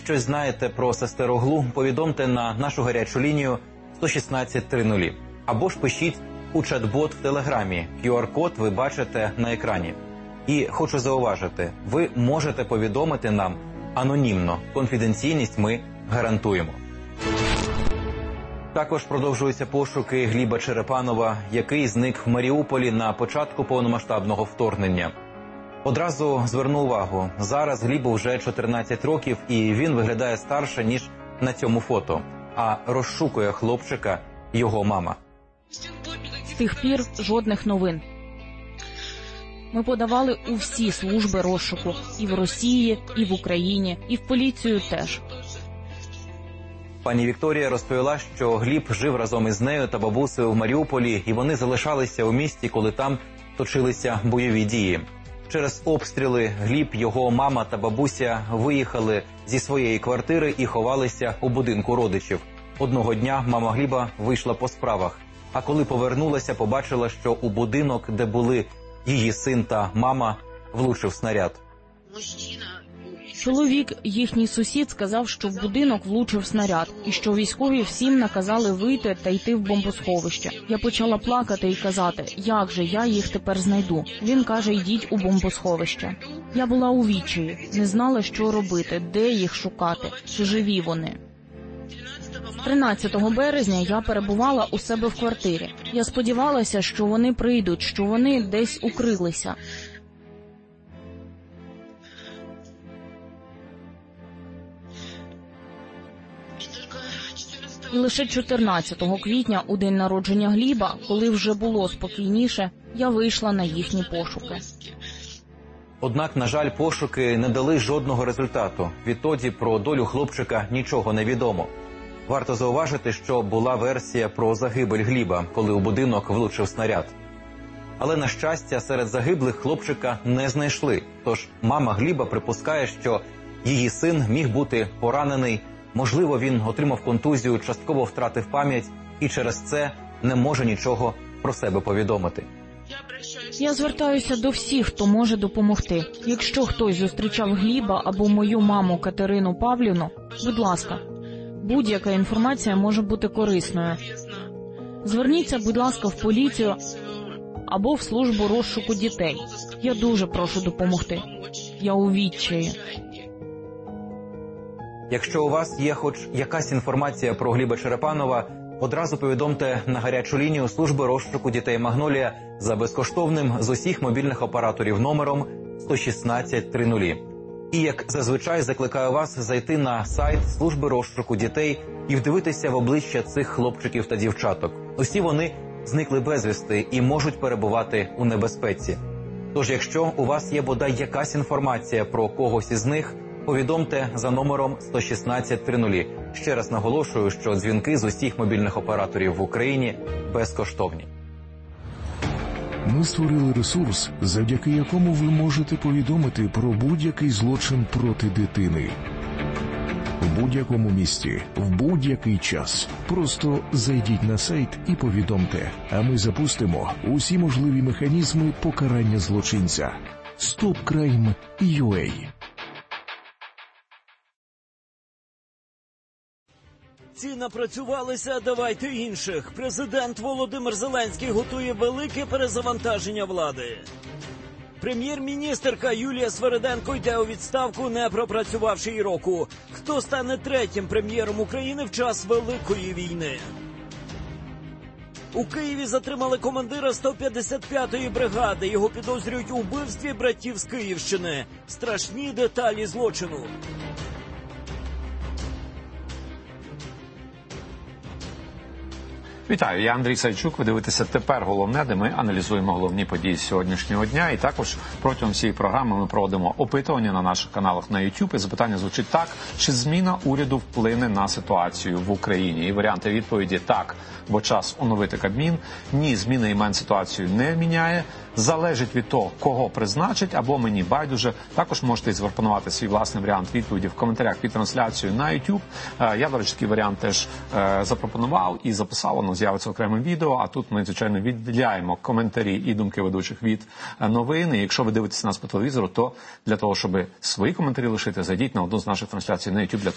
щось знаєте про сестер Оглу, повідомте на нашу гарячу лінію 116 30. Або ж пишіть у чат-бот в Телеграмі. QR-код ви бачите на екрані. І хочу зауважити, ви можете повідомити нам анонімно. Конфіденційність ми гарантуємо. Також продовжуються пошуки Гліба Черепанова, який зник в Маріуполі на початку повномасштабного вторгнення. Одразу зверну увагу, зараз Глібу вже 14 років і він виглядає старше, ніж на цьому фото. А розшукує хлопчика його мама. З тих пір жодних новин. Ми подавали у всі служби розшуку. І в Росії, і в Україні, і в поліцію теж. Пані Вікторія розповіла, що Гліб жив разом із нею та бабусею в Маріуполі, і вони залишалися у місті, коли там точилися бойові дії. Через обстріли Гліб, його мама та бабуся виїхали зі своєї квартири і ховалися у будинку родичів. Одного дня мама Гліба вийшла по справах, а коли повернулася, побачила, що у будинок, де були її син та мама, влучив снаряд. Чоловік, їхній сусід, сказав, що в будинок влучив снаряд, і що військові всім наказали вийти та йти в бомбосховище. Я почала плакати і казати, як же я їх тепер знайду. Він каже, йдіть у бомбосховище. Я була у відчаї, не знала, що робити, де їх шукати, чи живі вони. 13 березня я перебувала у себе в квартирі. Я сподівалася, що вони прийдуть, що вони десь укрилися. І лише 14 квітня, у день народження Гліба, коли вже було спокійніше, я вийшла на їхні пошуки. Однак, на жаль, пошуки не дали жодного результату. Відтоді про долю хлопчика нічого не відомо. Варто зауважити, що була версія про загибель Гліба, коли у будинок влучив снаряд. Але, на щастя, серед загиблих хлопчика не знайшли. Тож мама Гліба припускає, що її син міг бути поранений. Можливо, він отримав контузію, частково втратив пам'ять і через це не може нічого про себе повідомити. Я звертаюся до всіх, хто може допомогти. Якщо хтось зустрічав Гліба або мою маму Катерину Павлівну, будь ласка, будь-яка інформація може бути корисною. Зверніться, будь ласка, в поліцію або в службу розшуку дітей. Я дуже прошу допомогти. Я у відчаї. Якщо у вас є хоч якась інформація про Гліба Черепанова, одразу повідомте на гарячу лінію служби розшуку дітей «Магнолія» за безкоштовним з усіх мобільних операторів номером 116 30. І, як зазвичай, закликаю вас зайти на сайт служби розшуку дітей і вдивитися в обличчя цих хлопчиків та дівчаток. Усі вони зникли безвісти і можуть перебувати у небезпеці. Тож, якщо у вас є бодай якась інформація про когось із них, повідомте за номером 116 30. Ще раз наголошую, що дзвінки з усіх мобільних операторів в Україні безкоштовні. Ми створили ресурс, завдяки якому ви можете повідомити про будь-який злочин проти дитини. В будь-якому місті, в будь-який час. Просто зайдіть на сайт і повідомте, а ми запустимо усі можливі механізми покарання злочинця. StopCrime.ua. Ці напрацювалися, давайте інших. Президент Володимир Зеленський готує велике перезавантаження влади. Прем'єр-міністерка Юлія Свериденко йде у відставку, не пропрацювавши й року. Хто стане третім прем'єром України в час Великої війни? У Києві затримали командира 155-ї бригади. Його підозрюють у вбивстві братів з Київщини. Страшні деталі злочину. Вітаю, я Андрій Савчук. Ви дивитеся «Тепер головне», де ми аналізуємо головні події сьогоднішнього дня. І також протягом всієї програми ми проводимо опитування на наших каналах на YouTube. І запитання звучить так: чи зміна уряду вплине на ситуацію в Україні? І варіанти відповіді: так, бо час оновити Кабмін, ні, зміна імен ситуацію не міняє, залежить від того, кого призначить, або мені байдуже. Також можете запропонувати свій власний варіант відповіді в коментарях під трансляцією на YouTube. Я, до речі, такий варіант теж запропонував і записав, воно з'явиться окремим відео, а тут ми, звичайно, відділяємо коментарі і думки ведучих від новин. І якщо ви дивитеся нас по телевізору, то для того, щоб свої коментарі лишити, зайдіть на одну з наших трансляцій на YouTube для того,